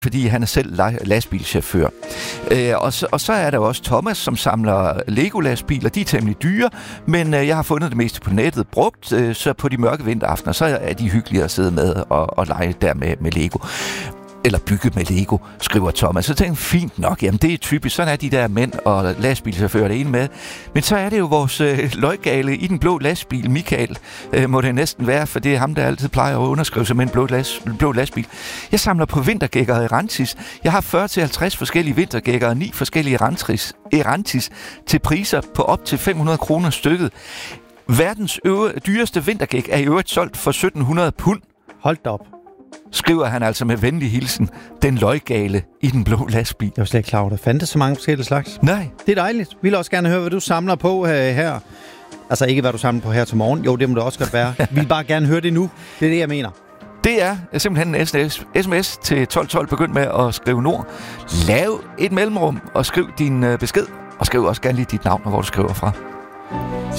fordi han er selv lastbilchauffør. Og så er der også Thomas, som samler Lego-lastbiler. De er temmelig dyre, men jeg har fundet det meste på nettet brugt, så på de mørke vinteraftener, så er de hyggelige at sidde med og lege der med Lego. Eller bygge med Lego, skriver Thomas. Så tænker jeg, fint nok, jamen det er typisk, sådan er de der mænd og lastbilchauffører det ene med. Men så er det jo vores løggale i den blå lastbil, Michael, må det næsten være, for det er ham, der altid plejer at underskrive sig med en blå lastbil. Jeg samler på vintergækker og Erantis. Jeg har 40-50 forskellige vintergækker og 9 forskellige Erantis til priser på op til 500 kroner stykket. Verdens dyreste vintergæk er i øvrigt solgt for 1700 pund. Hold da op. Skriver han altså med venlig hilsen, den løggale i den blå lastbil. Jeg var slet ikke klar over, der fandtes så mange forskellige slags. Nej. Det er dejligt. Vi vil også gerne høre, hvad du samler på her. Altså ikke, hvad du samler på her til morgen. Jo, det må det også godt være. Vi vil bare gerne høre det nu. Det er det, jeg mener. Det er simpelthen en sms til 1212. Begynd med at skrive Nord. Lav et mellemrum og skriv din besked. Og skriv også gerne lige dit navn, og hvor du skriver fra.